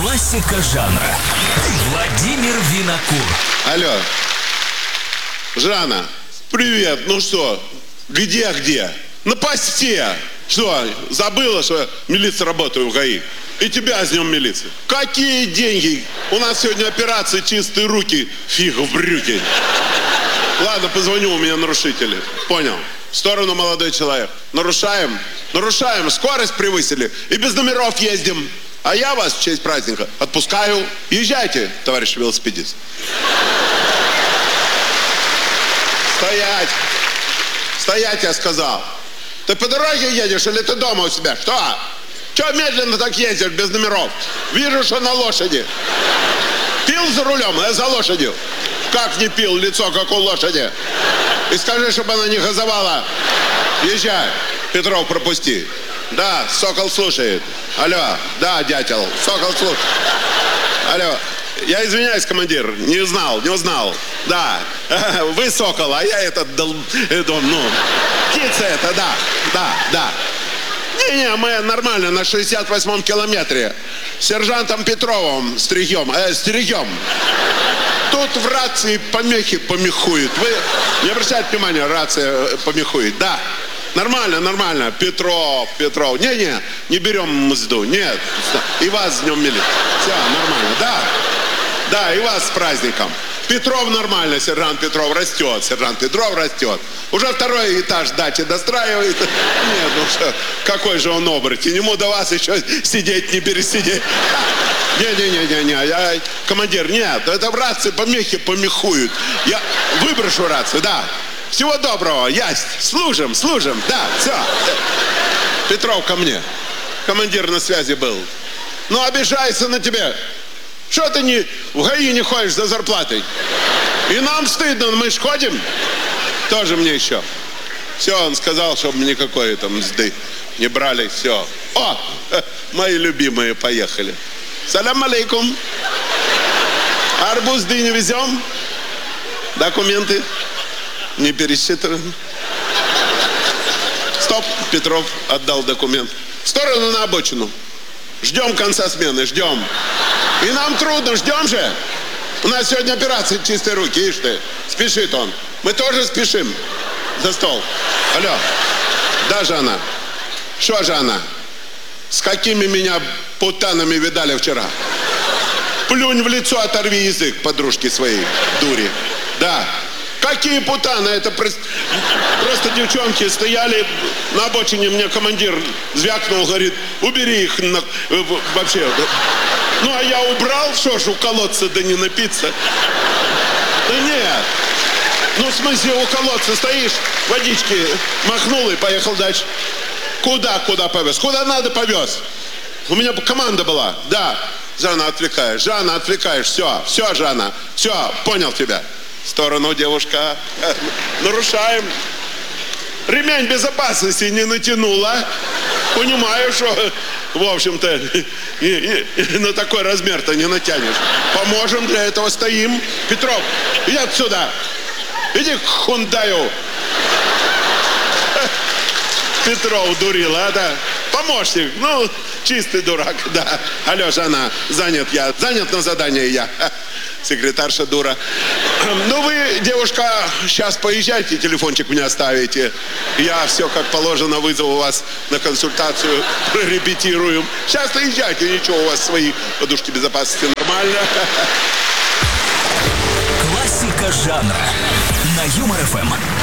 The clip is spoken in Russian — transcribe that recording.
Классика жанра. Владимир Винокур. Алло. Жанна, привет. Ну что, где? На посте. Что, забыла, что милиция работает в ГАИ? И тебя с днем милиции. Какие деньги? У нас сегодня операция «Чистые руки». Фиг в брюки. Ладно, позвоню, у меня нарушители. Понял. В сторону, молодой человек. Нарушаем, скорость превысили. И без номеров ездим. А я вас в честь праздника отпускаю. Езжайте, товарищ велосипедист. Стоять, я сказал. Ты по дороге едешь или ты дома у себя? Что? Че медленно так ездишь без номеров? Вижу, что на лошади. Пил за рулем, я за лошадью. Как не пил, лицо как у лошади. И скажи, чтобы она не газовала. Езжай. Петров, пропусти. Да, Сокол слушает. Алло, да, дятел, Сокол слушает. Алло, я извиняюсь, командир, не узнал. Да, вы Сокол, а я птица это, да. Не, мы нормально, на 68-м километре. С сержантом Петровым стерегем. Тут в рации помехи помехуют. Вы не обращайте внимания, рация помехует. Да, нормально. Петров. Не берем мзду. Нет. И вас с днем милиции. Все, нормально. Да, и вас с праздником. Петров нормально, сержант Петров растет. Уже второй этаж дачи достраивает. Нет, ну что, какой же он оборотень. Ему до вас еще сидеть, не пересидеть. Не. Командир, нет, это в рации помехи помехуют. Я выброшу рацию, да. Всего доброго, ясть. Служим, да, все. Петров ко мне. Командир на связи был. Ну, обижается на тебя. Что ты в ГАИ не ходишь за зарплатой? И нам стыдно, мы ж ходим. Тоже мне еще. Все, он сказал, чтобы никакой там мзды не брали, все. О, мои любимые поехали. Салям алейкум. Арбуз не везем. Документы не пересчитываем. Стоп, Петров отдал документ. В сторону на обочину. Ждем конца смены, ждем. И нам трудно, ждем же. У нас сегодня операция «Чистые руки», ишь ты. Спешит он. Мы тоже спешим. За стол. Алло. Да, Жанна. Что, Жанна? С какими меня путанами видали вчера? Плюнь в лицо, оторви язык подружки своей, дури. Да. Какие путаны? Это просто девчонки стояли на обочине, мне командир звякнул, говорит, убери их вообще. Ну, а я убрал, что ж, уколоться да не напиться. Да нет. Ну, в смысле, у колодца стоишь, водички махнул и поехал дальше. Куда повез? Куда надо повез? У меня команда была. Да. Жанна, отвлекаешь. Все, Жанна. Все, понял тебя. В сторону, девушка. Нарушаем. Ремень безопасности не натянула. Понимаю, что, в общем-то, на такой размер-то не натянешь. Поможем, для этого стоим. Петров, иди отсюда. Иди к Хундаю. Петров дурил, а, да? Помощник, ну, чистый дурак, да. Алло, Жанна, занят на задание я. Секретарша дура. Ну, вы, девушка, сейчас поезжайте, телефончик мне оставите. Я все как положено вызову вас на консультацию, прорепетируем. Сейчас езжайте, ничего, у вас свои подушки безопасности нормально. Классика жанра на Юмор ФМ.